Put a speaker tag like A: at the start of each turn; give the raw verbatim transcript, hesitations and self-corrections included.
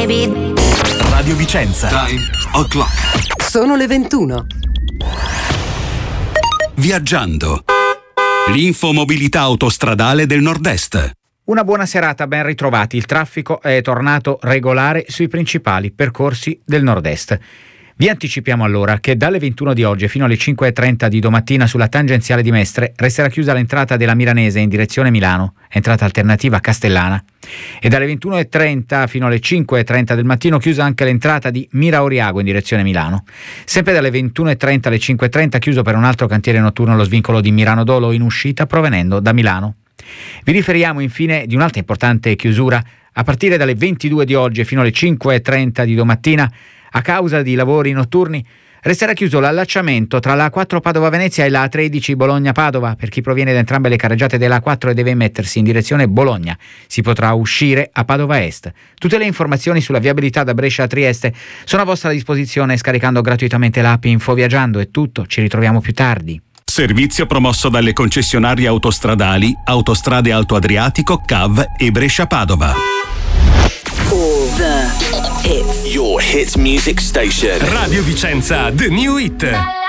A: baby.
B: Radio Vicenza.
C: Time o'clock.
D: Sono le ventuno.
B: Viaggiando. L'infomobilità autostradale del Nord-Est.
E: Una buona serata, ben ritrovati. Il traffico è tornato regolare sui principali percorsi del Nord-Est. Vi anticipiamo allora che dalle ventuno di oggi fino alle cinque e trenta di domattina sulla tangenziale di Mestre resterà chiusa l'entrata della Milanese in direzione Milano, entrata alternativa Castellana, e dalle ventuno e trenta fino alle cinque e trenta del mattino chiusa anche l'entrata di Mira Oriago in direzione Milano. Sempre dalle ventuno e trenta alle cinque e trenta chiuso per un altro cantiere notturno lo svincolo di Mirano Dolo in uscita provenendo da Milano. Vi riferiamo infine di un'altra importante chiusura a partire dalle ventidue di oggi fino alle cinque e trenta di domattina. A causa di lavori notturni resterà chiuso l'allacciamento tra la A quattro Padova-Venezia e la A tredici Bologna-Padova per chi proviene da entrambe le carreggiate della A quattro e deve mettersi in direzione Bologna. Si potrà uscire a Padova Est. Tutte le informazioni sulla viabilità da Brescia a Trieste sono a vostra disposizione scaricando gratuitamente l'app Infoviaggiando. È tutto, ci ritroviamo più tardi.
B: Servizio promosso dalle concessionarie autostradali Autostrade Alto Adriatico, C A V e Brescia-Padova.
F: All the hits.
C: Your hits music station.
B: Radio Vicenza, The New Hit.